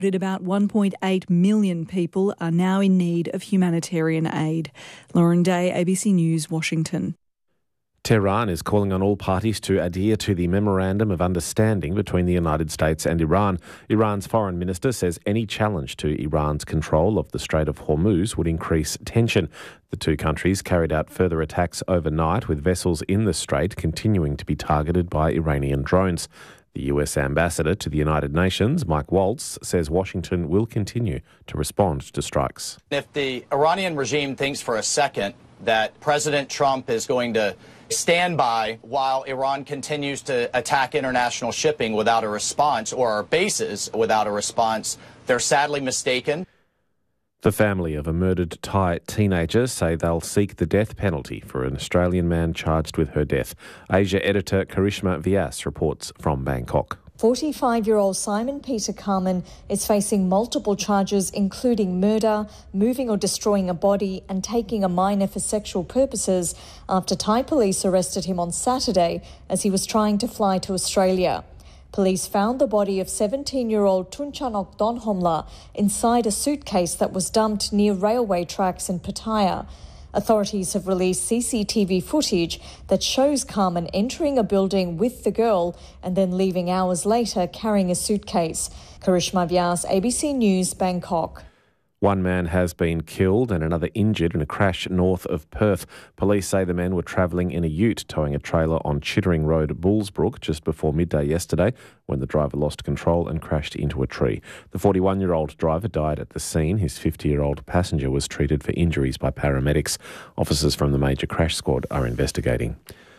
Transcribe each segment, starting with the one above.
About 1.8 million people are now in need of humanitarian aid. Lauren Day, ABC News, Washington. Tehran is calling on all parties to adhere to the Memorandum of Understanding between the United States and Iran. Iran's foreign minister says any challenge to Iran's control of the Strait of Hormuz would increase tension. The two countries carried out further attacks overnight, with vessels in the strait continuing to be targeted by Iranian drones. The US ambassador to the United Nations, Mike Waltz, says Washington will continue to respond to strikes. If the Iranian regime thinks for a second that President Trump is going to stand by while Iran continues to attack international shipping without a response, or our bases without a response, they're sadly mistaken. The family of a murdered Thai teenager say they'll seek the death penalty for an Australian man charged with her death. Asia editor Karishma Vyas reports from Bangkok. 45-year-old Simon Peter Carman is facing multiple charges, including murder, moving or destroying a body and taking a minor for sexual purposes, after Thai police arrested him on Saturday as he was trying to fly to Australia. Police found the body of 17-year-old Tunchanok Donhomla inside a suitcase that was dumped near railway tracks in Pattaya. Authorities have released CCTV footage that shows Carmen entering a building with the girl and then leaving hours later carrying a suitcase. Karishma Vyas, ABC News, Bangkok. One man has been killed and another injured in a crash north of Perth. Police say the men were travelling in a ute towing a trailer on Chittering Road, Bullsbrook, just before midday yesterday when the driver lost control and crashed into a tree. The 41-year-old driver died at the scene. His 50-year-old passenger was treated for injuries by paramedics. Officers from the Major Crash Squad are investigating.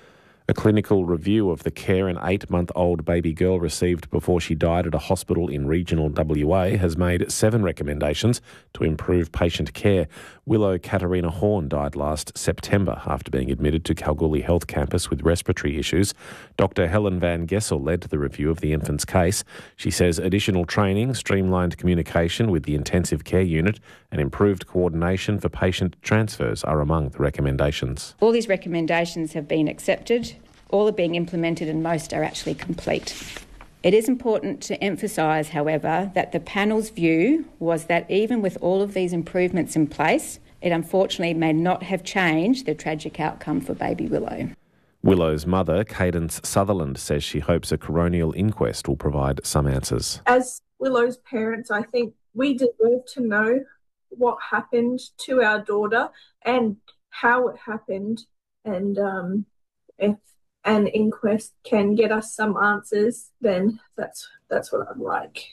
A clinical review of the care an 8-month-old baby girl received before she died at a hospital in regional WA has made 7 recommendations to improve patient care. Willow Katarina Horn died last September after being admitted to Kalgoorlie Health Campus with respiratory issues. Dr Helen Van Gessel led the review of the infant's case. She says additional training, streamlined communication with the intensive care unit and improved coordination for patient transfers are among the recommendations. All these recommendations have been accepted. All are being implemented and most are actually complete. It is important to emphasise, however, that the panel's view was that even with all of these improvements in place, it unfortunately may not have changed the tragic outcome for baby Willow. Willow's mother, Cadence Sutherland, says she hopes a coronial inquest will provide some answers. As Willow's parents, I think we deserve to know what happened to our daughter and how it happened, and if an inquest can get us some answers, then that's what I'd like.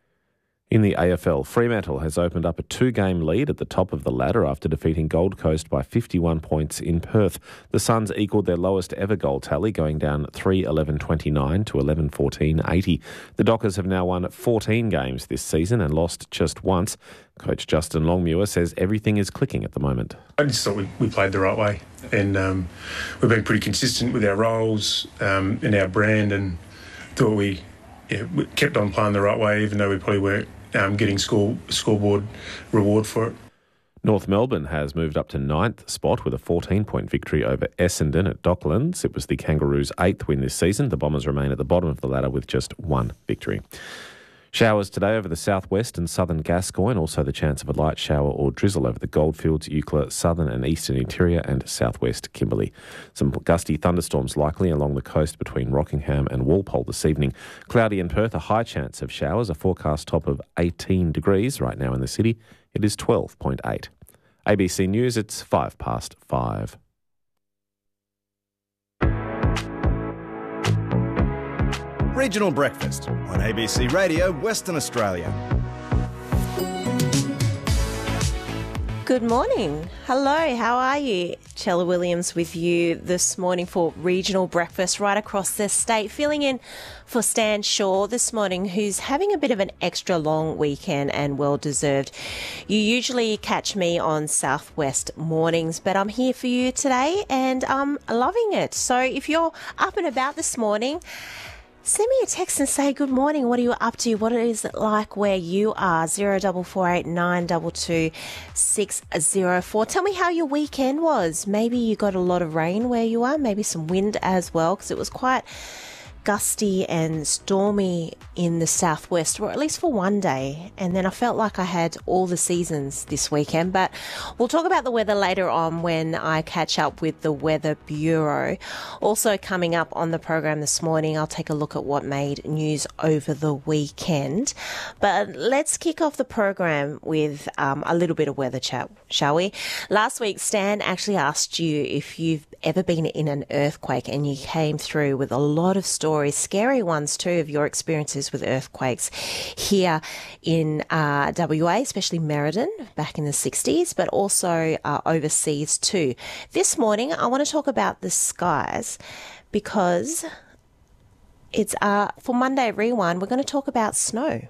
In the AFL, Fremantle has opened up a 2-game lead at the top of the ladder after defeating Gold Coast by 51 points in Perth. The Suns equalled their lowest ever goal tally, going down 3-11-29 to 11-14-80. The Dockers have now won 14 games this season and lost just once. Coach Justin Longmuir says everything is clicking at the moment. I just thought we played the right way, and we've been pretty consistent with our roles and our brand, and thought we kept on playing the right way, even though we probably weren't getting scoreboard reward for it. North Melbourne has moved up to 9th spot with a 14-point victory over Essendon at Docklands. It was the Kangaroos' 8th win this season. The Bombers remain at the bottom of the ladder with just 1 victory. Showers today over the southwest and southern Gascoyne, also the chance of a light shower or drizzle over the Goldfields, Eucla, southern and eastern interior and southwest Kimberley. Some gusty thunderstorms likely along the coast between Rockingham and Walpole this evening. Cloudy in Perth, a high chance of showers, a forecast top of 18 degrees right now in the city. It is 12.8. ABC News, it's 5:05. Regional Breakfast on ABC Radio Western Australia. Good morning. Hello, how are you? Chella Williams with you this morning for Regional Breakfast right across the state. Filling in for Stan Shaw this morning, who's having a bit of an extra long weekend and well-deserved. You usually catch me on Southwest mornings, but I'm here for you today and I'm loving it. So if you're up and about this morning, send me a text and say good morning. What are you up to? What is it like where you are? 0448 922 604. Tell me how your weekend was. Maybe you got a lot of rain where you are. Maybe some wind as well, because it was quite gusty and stormy in the southwest, or at least for one day, and then I felt like I had all the seasons this weekend. But we'll talk about the weather later on when I catch up with the Weather Bureau. Also coming up on the program this morning, I'll take a look at what made news over the weekend. But let's kick off the program with a little bit of weather chat, shall we? Last week, Stan actually asked you if you've ever been in an earthquake, and you came through with a lot of stories, scary ones too, of your experiences with earthquakes here in WA, especially Merredin back in the 60s, but also overseas too. This morning, I want to talk about the skies because it's for Monday Rewind, we're going to talk about snow.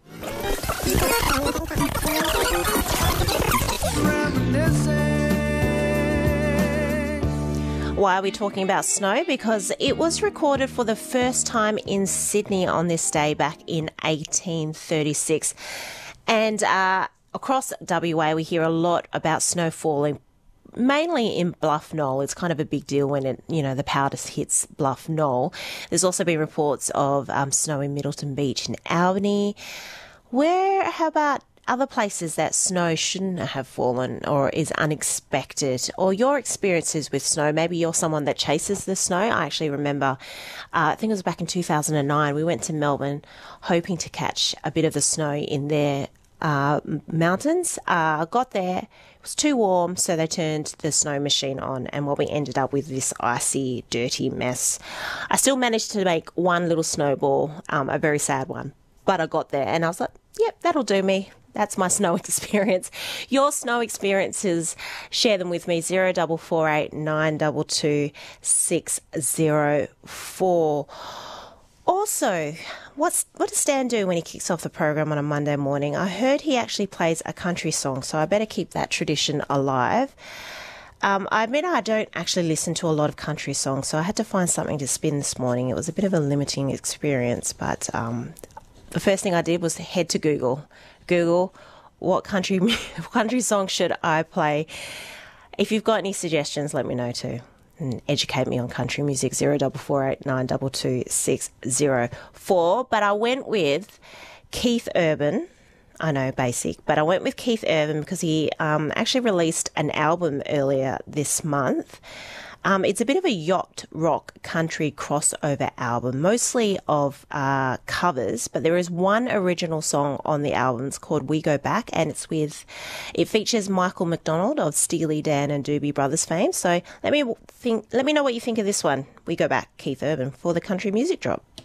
Why are we talking about snow? Because it was recorded for the first time in Sydney on this day back in 1836. And across WA, we hear a lot about snow falling, mainly in Bluff Knoll. It's kind of a big deal when the powder hits Bluff Knoll. There's also been reports of snow in Middleton Beach in Albany. How about other places that snow shouldn't have fallen or is unexpected, or your experiences with snow? Maybe you're someone that chases the snow. I actually remember, I think it was back in 2009, we went to Melbourne hoping to catch a bit of the snow in their mountains. Got there, it was too warm, so they turned the snow machine on, and we ended up with this icy, dirty mess. I still managed to make one little snowball, a very sad one, but I got there and I was like, yep, that'll do me. That's my snow experience. Your snow experiences, share them with me, 0448 922 604. Also, what does Stan do when he kicks off the program on a Monday morning? I heard he actually plays a country song, so I better keep that tradition alive. I admit I don't actually listen to a lot of country songs, so I had to find something to spin this morning. It was a bit of a limiting experience, but the first thing I did was head to Google, what country song should I play? If you've got any suggestions, let me know too. And educate me on country music, 0448 922 604. But I went with Keith Urban. I know, basic, but I went with Keith Urban because he actually released an album earlier this month. It's a bit of a yacht rock country crossover album, mostly of covers, but there is one original song on the album. It's called We Go Back, and it features Michael McDonald of Steely Dan and Doobie Brothers fame. So let me know what you think of this one. We Go Back, Keith Urban, for the Country Music Drop.